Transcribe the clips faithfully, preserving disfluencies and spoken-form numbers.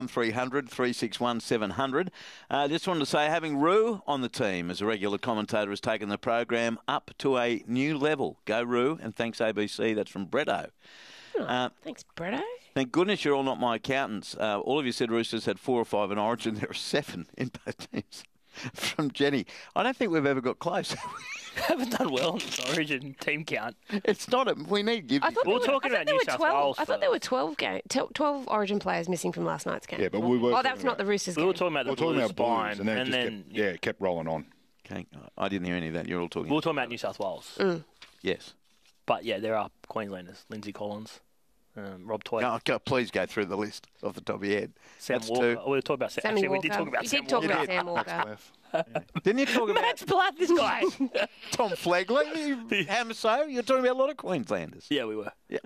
three hundred, three six one, seven hundred. Uh, just wanted to say, having Roo on the team as a regular commentator has taken the program up to a new level. Go Roo, and thanks A B C. That's from Bretto. Oh, uh, thanks, Bretto. Thank goodness you're all not my accountants. Uh, all of you said Roosters had four or five in Origin. There are seven in both teams. From Jenny. I don't think we've ever got close. Haven't done well in this Origin team count. It's not a... We need... Give I thought we were were, talking about New South Wales. I thought there were twelve, game, twelve Origin players missing from last night's game. Yeah, but we were... Oh, that's not the Roosters we game. We were talking about the we were Blues talking about Blues, and then, and it just then kept, yeah, it kept rolling on. Okay, I didn't hear any of that. You're all talking... We were talking about New South Wales. Mm. Yes. But, yeah, there are Queenslanders. Lindsay Collins, um, Rob Toy. Oh, God, please go through the list off the top of your head. Sam That's Walker. Two. We were talking about Sam. Sammy Actually, Walker. we did talk about we Sam did talk Walker. about Sam Walker. Didn't you talk about... Matt's blood, this guy. Tom Flegler? Hamaso? You're talking about a lot of Queenslanders. Yeah, we were. Yeah.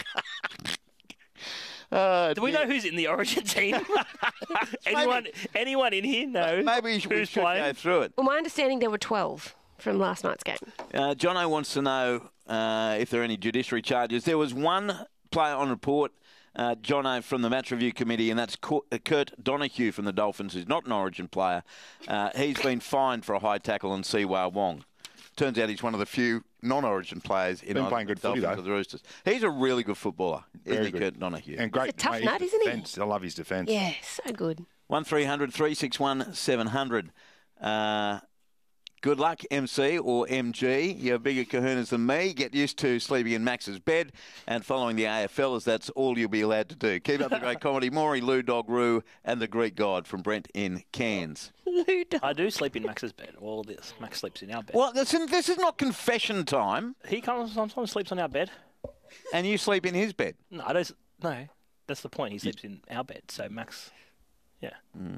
Uh, Do we know who's in the Origin team? anyone anyone in here knows Maybe we should, we who's should playing? go through it. Well, my understanding there were twelve from last night's game. Uh, Jono wants to know uh, if there are any judiciary charges. There was one player on report, uh, Jono, from the Match Review Committee, and that's Kurt Donahue from the Dolphins, who's not an Origin player. Uh, he's been fined for a high tackle on Siwa Wong. Turns out he's one of the few non-Origin players in Been playing good footy, Dolphins though. of the Roosters. He's a really good footballer, isn't Very he, good. Kurt Donahue? And great. He's a tough mate, nut, his isn't he? defence. I love his defence. Yeah, so good. one three hundred, three six one, seven hundred. Uh, good luck, M C or M G. You're bigger kahunas than me. Get used to sleeping in Max's bed and following the A F L, as that's all you'll be allowed to do. Keep up the great comedy. Maury, Lou, Dog, Roo, and the Greek God from Brent in Cairns. I do sleep in Max's bed. All this. Max sleeps in our bed. Well, this, this is not confession time, He comes sometimes sleeps on our bed. and you sleep in his bed. No, I don't. No, that's the point. He sleeps in our bed. So Max, yeah. Mm.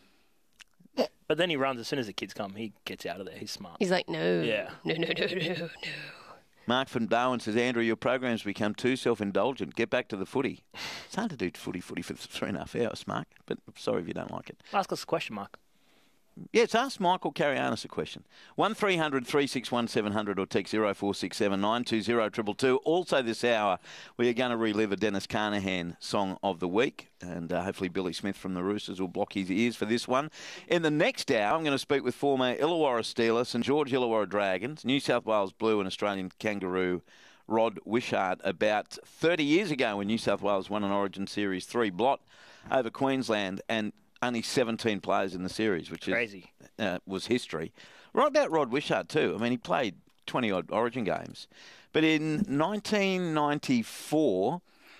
But then he runs as soon as the kids come. He gets out of there. He's smart. He's like, no, Yeah. no, no, no, no, no. Mark from Darwin says, Andrew, your program's become too self-indulgent. Get back to the footy. It's hard to do footy footy for three and a half hours, Mark, but sorry if you don't like it. Ask us a question, Mark. Yes, ask Michael Carianis a question. one three hundred, three six one, seven hundred or text zero four six seven, nine two zero, two two two. Also this hour, we are going to relive a Dennis Carnahan song of the week, and uh, hopefully Billy Smith from the Roosters will block his ears for this one. In the next hour, I'm going to speak with former Illawarra Steelers, St George Illawarra Dragons, New South Wales Blue and Australian Kangaroo Rod Wishart about thirty years ago when New South Wales won an Origin Series three blot over Queensland, and only seventeen players in the series, which is Crazy. Uh, was history. Right about Rod Wishart too. I mean, he played twenty-odd Origin games. But in nineteen ninety-four,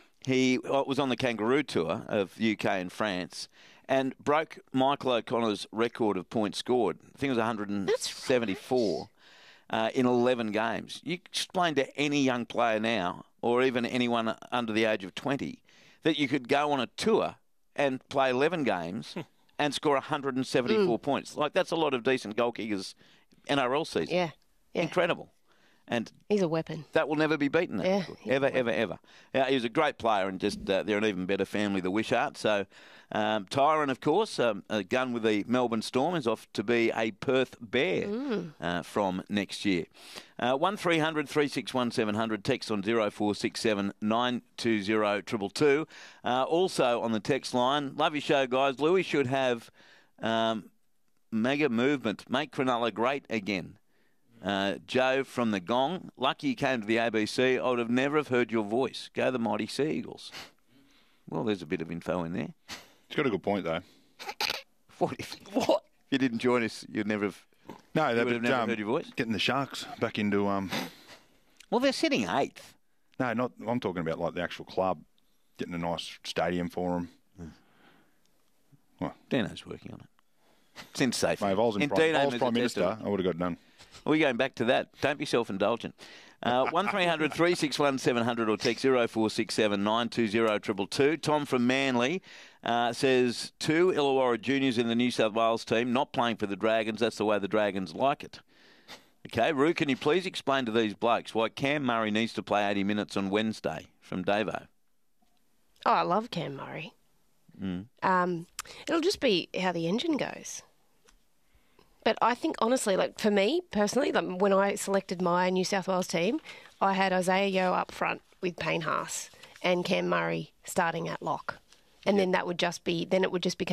he was on the Kangaroo Tour of U K and France and broke Michael O'Connor's record of points scored. I think it was one hundred seventy-four uh, in eleven games. You explain to any young player now, or even anyone under the age of twenty, that you could go on a tour and play eleven games and score one hundred seventy-four mm. points. Like, that's a lot of decent goal kickers N R L season. Yeah. yeah. Incredible. And he's a weapon. That will never be beaten. Yeah, ever, ever, ever. Yeah, he was a great player, and just uh, they're an even better family, the Wishart. So, um, Tyron, of course, um, a gun with the Melbourne Storm, is off to be a Perth Bear mm. uh, from next year. Uh, one three hundred, three six one, seven hundred, text on zero four six seven, nine two zero, two two two. Uh, also on the text line, love your show, guys. Louis should have um, mega movement. Make Cronulla great again. Uh, Joe from the Gong. Lucky you came to the A B C. I would have never have heard your voice. Go the mighty Sea Eagles. Well, there's a bit of info in there. He's got a good point, though. What if, what? if you didn't join us, you'd never have, no, you they would have never um, heard your voice? Getting the Sharks back into... Um... Well, they're sitting eighth. No, not. I'm talking about like the actual club. Getting a nice stadium for them. Mm. Well, Dino's working on it. It's in safe. Mate, if I was, in in Prime, if I was Dino Prime Minister, I would have got it done. We're going back to that. Don't be self-indulgent. Uh, one three hundred, three six one, seven hundred or text zero four six seven, nine two zero, two two two. Tom from Manly uh, says, two Illawarra juniors in the New South Wales team, not playing for the Dragons. That's the way the Dragons like it. Okay, Roo, can you please explain to these blokes why Cam Murray needs to play eighty minutes on Wednesday? From Davo. Oh, I love Cam Murray. Mm. Um, it'll just be how the engine goes. But I think, honestly, like for me personally, like when I selected my New South Wales team, I had Isaiah Yeo up front with Payne Haas and Cam Murray starting at lock. and then that would just be then it would just become